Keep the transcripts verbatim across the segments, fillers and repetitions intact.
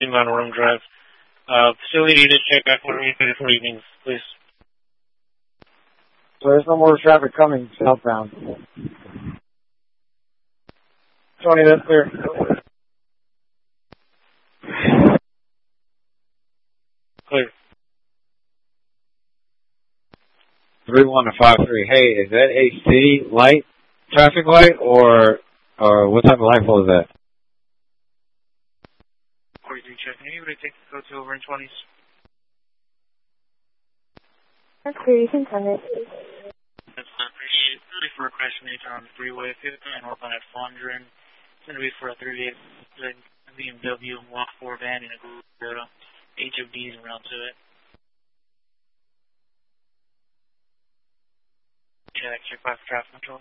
inbound room drive. Uh, facility unit check back when ready for evenings, please. So there's no more traffic coming southbound. Tony, that's clear. Clear. three one to five three. Hey, is that a city light, traffic light, or or what type of light pole is that? forty-three checking. Anybody take the code to over in twenties? That's clear. You can send it. That's not appreciated. Ready for a crash major on the freeway. fifty and northbound at Fondren. It's going to be for a thirty-eight B M W Walk four van in a Toyota. H O Ds around to it. Check, check by traffic control.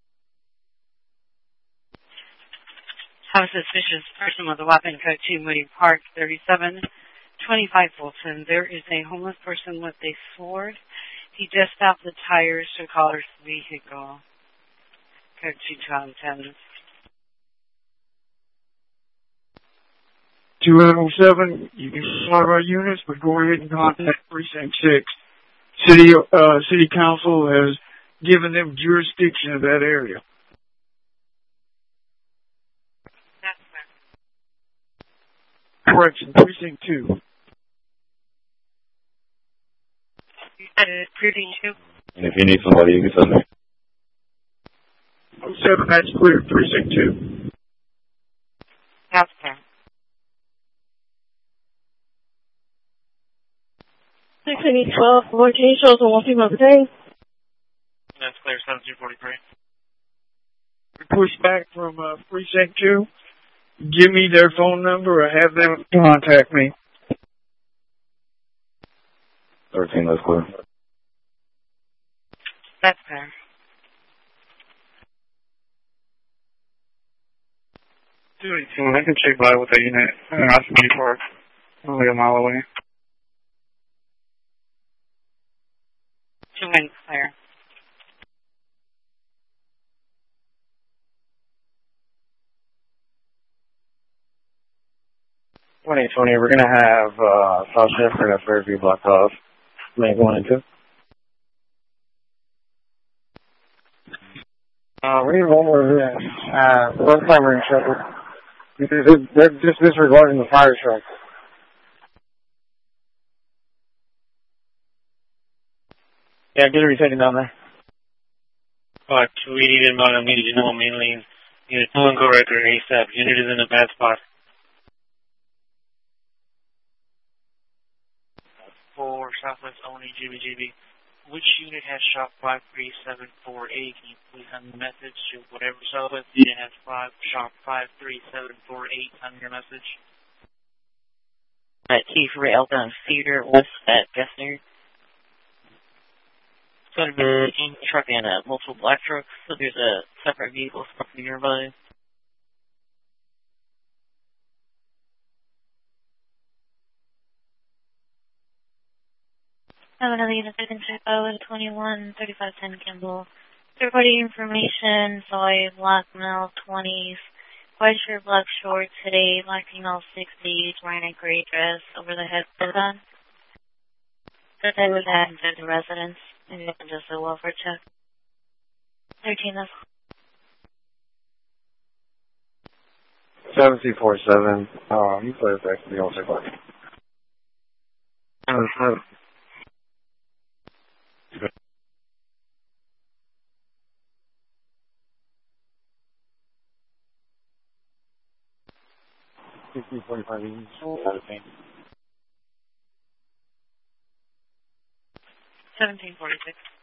Have a suspicious person with a weapon, code two, Moody Park, thirty-seven twenty-five Fulton. There is a homeless person with a sword. He just stopped the tires to caller's vehicle. Code two, Tom ten. two oh seven, you can start our units, but go ahead and contact Precinct six. City, uh, City Council has given them jurisdiction of that area. Correction, Precinct two. You said it is Precinct two? And if you need somebody, you can send me. oh seven, that's clear, Precinct two. That's clear. six eighty twelve, fourteen shows on one female today. That's clear, seventeen forty-three. We push back from uh, Precinct two. Give me their phone number or have them contact me. thirteen, that's clear. That's clear. two eighteen, I can check by with a unit in Moody Park. Only a mile away. Two and clear. twenty twenty, we're going to have uh, South Shepard at Fairview blocked off. Make one and two. Uh, we need one more event. Uh, one primary Shepard. Because they're just disregarding the fire truck. Yeah, get her taken down there. Uh, two eighty inbound, I needed to know main lane. Unit two and go right there ASAP. Unit is in a bad spot. For Southwest only G B G B. Which unit has shop five three seven four eight? Can you please send the message to whatever Southwest unit has five, shop five three seven four eight on your message? At T for Elton Theater West at Gessner. It's going to be a team truck and a multiple black trucks, so there's a separate vehicle stuck nearby. seven of the units I can check out at twenty-one thirty-five ten Kimball. Third party information, soy, black male, twenties, white shirt, black shorts, today, black female, sixties, wearing a gray dress, over the head put on. That they would have inside the residence, and you can just a welfare check. thirteen, that's seven C four seven, uh, you play with the old check mark. fifty forty-five units, out of pain. seventeen forty-six.